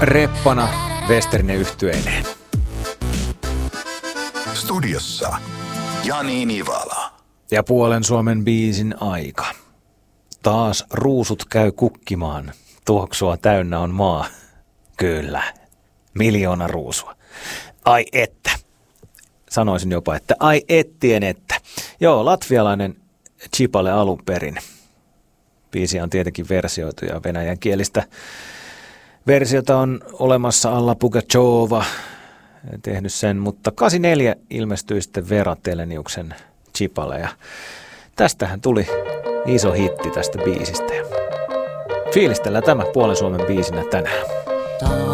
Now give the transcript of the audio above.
Reppana Westerinen yhtyeineen. Studiossa Jani Nivala. Ja puolen Suomen biisin aika. Taas ruusut käy kukkimaan. Tuoksua täynnä on maa. Kyllä. 1,000,000 ruusua. Ai että. Sanoisin jopa, että ai ettien että. Joo, latvialainen Chipale alun perin. Biisiä on tietenkin versioitu ja venäjänkielistä versiota on olemassa Alla Pugachova tehnyt sen, mutta 84 ilmestyi sitten Vera Teleniuksen Chipale ja tästähän tuli iso hitti tästä biisistä. Fiilistellään tämä puolen Suomen biisinä tänään.